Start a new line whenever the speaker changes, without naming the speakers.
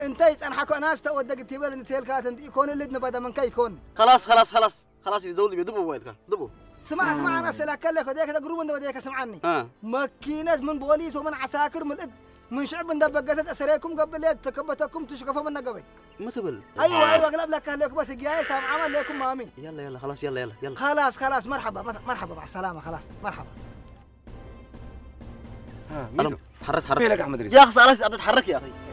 انتي انا حكوا ناس تودق تيبل انت الكاتن يكون اللي نبدا من كي يكون
خلاص يدول بيدبوا موبايلك دبوا
اسمع انا سلاك لك وديك تقرب انت وديك سمعني ماكينات من بوليس ومن عساكر من شعب دبقت اسريكم قبل تكبتكم تشكفوا من قبل
ما تبل
ايوه اقلب لك لك بس جاي سام عمل لكم مامي
يلا خلاص يلا
خلاص مرحبا مع السلامه خلاص مرحبا
حرك
يا اخي صار ابى اتحرك يا اخي